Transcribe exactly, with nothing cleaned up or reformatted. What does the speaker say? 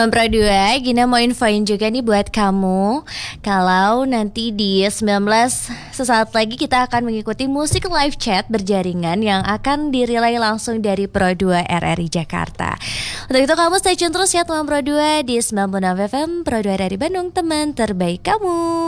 teman Pro dua, Gina mau infoin juga nih buat kamu kalau nanti di sembilan belas sesaat lagi kita akan mengikuti musik live chat berjaringan yang akan dirilai langsung dari Pro dua R R I Jakarta. Untuk itu kamu stay tune terus ya teman Pro dua di sembilan puluh enam F M Pro dua R R I Bandung, teman terbaik kamu.